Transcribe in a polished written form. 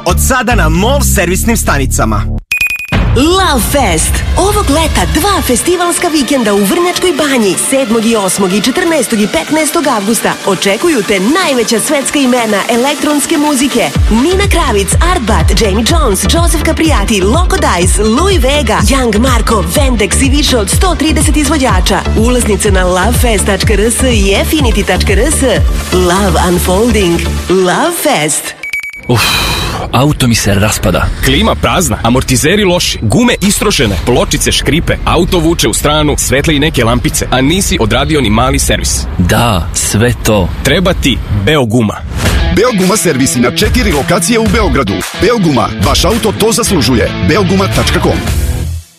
Od sada na MOL servisnim stanicama. Love Fest. Ovog leta 2 festivalska vikenda u Vrnjačkoj banji 7. i 8. i 14. i 15. avgusta očekuju te najveća svetska imena elektronske muzike: Nina Kravic, Artbat, Jamie Jones, Joseph Capriati, Loco Dice, Louis Vega, Young Marko, Vendex i više od 130 izvođača. Ulaznice na lovefest.rs i affinity.rs. Love Unfolding. Love Fest. Auto mi se raspada. Klima prazna, amortizeri loši, gume istrošene, pločice škripe, auto vuče u stranu, svetle i neke lampice, a nisi odradio ni mali servis. Da, sve to. Treba ti Beoguma. Beoguma servisi na 4 lokacije u Beogradu. Beoguma, vaš auto to zaslužuje. Beoguma.com